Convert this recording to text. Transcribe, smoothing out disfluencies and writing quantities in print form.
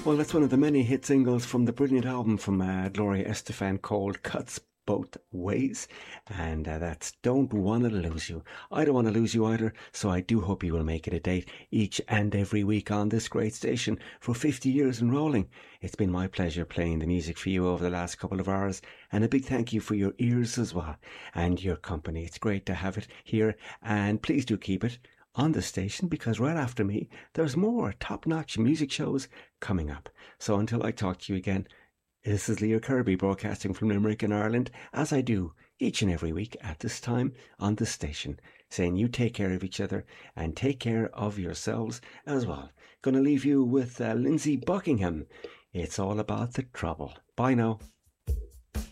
Well, that's one of the many hit singles from the brilliant album from Gloria Estefan called Cuts Both Ways. And that's Don't Wanna Lose You. I don't want to lose you either, so I do hope you will make it a date each and every week on this great station for 50 years and rolling. It's been my pleasure playing the music for you over the last couple of hours, and a big thank you for your ears as well and your company. It's great to have it here, and please do keep it on the station, because right after me there's more top-notch music shows coming up. So until I talk to you again, this is Leo Kirby broadcasting from Limerick in Ireland, as I do each and every week at this time on the station, saying you take care of each other and take care of yourselves as well. Gonna leave you with Lindsey Buckingham. It's all about the trouble. Bye now.